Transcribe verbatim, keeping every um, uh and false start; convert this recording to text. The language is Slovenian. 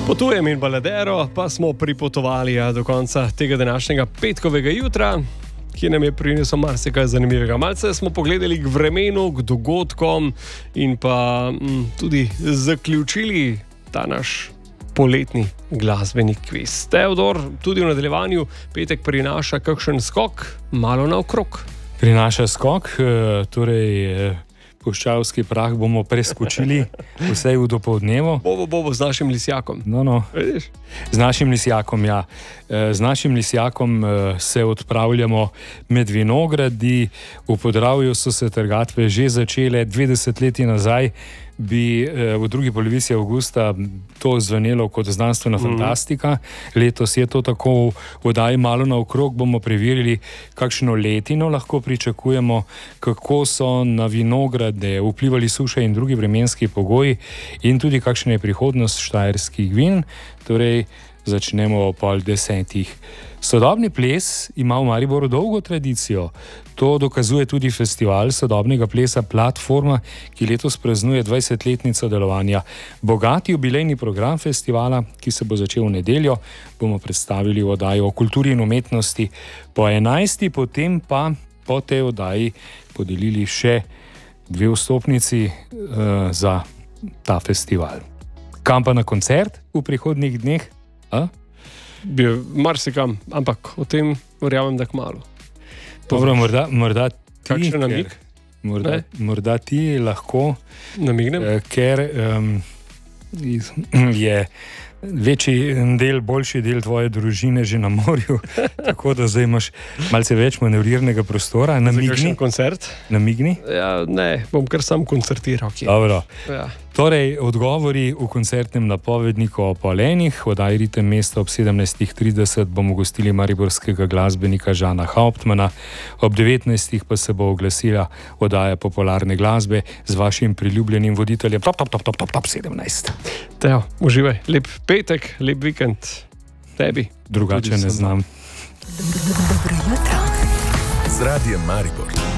Potujem in baladero, pa smo pripotovali ja, do konca tega današnjega petkovega jutra, ki nam je prinesel marsikaj zanimivega. Malce smo pogledali k vremenu, k dogodkom in pa m, tudi zaključili ta naš poletni glasbeni kviz. Teodor, tudi v nadaljevanju petek prinaša kakšen skok, malo naokrog. Prinaša skok, torej puščavski prah bomo preskočili vse v dopoldnevo. Bobo, bobo z našim lisjakom. No, no. Z našim lisjakom, ja. Z našim lisjakom se odpravljamo med vinogradi. V Podravju so se trgatve že začele dve desetletji nazaj. Bi v drugi polovici avgusta to zvenelo kot znanstvena fantastika. Letos je to tako. V oddaji Malo naokrog bomo preverili, kakšno letino lahko pričakujemo, kako so na vinograde vplivali suše in drugi vremenski pogoji in tudi kakšna je prihodnost štajerskih vin. Torej, začnemo o pol desetih. Sodobni ples ima v Mariboru dolgo tradicijo. To dokazuje tudi festival sodobnega plesa Platforma, ki letos praznuje dvajsetletnico delovanja. Bogati jubilejni program festivala, ki se bo začel v nedeljo, bomo predstavili v oddaji o kulturi in umetnosti po enajsti, potem pa po tej oddaji podelili še dve vstopnici uh, za ta festival. Kam pa na koncert v prihodnjih dneh? A? Bi marsikam, ampak o tem verjamem, da kmalu. Dobro, morda, morda ti, kakšen namig? Morda, morda ti lahko namignem, eh, ker um, je večji del, boljši del tvoje družine že na morju, tako da zdaj imaš malce več manevrirnega prostora. Namigni. Za kakšen koncert? Namigni? Ja, ne, bom kar sam koncertiral. Dobro. Ja. Torej, odgovori v koncertnem napovedniku o pol enih. V oddaji Ritem mesta ob sedemnajstih trideset bomo gostili mariborskega glasbenika Žana Hauptmana. Ob devetnajstih pa se bo oglasila oddaja popularne glasbe z vašim priljubljenim voditeljem Top, top, top, top, top, top sedemnajst. Teo, uživaj. Lep petek, lep vikend. Tebi. Drugače ne znam. Dobro jutro. Z Radijem Maribor.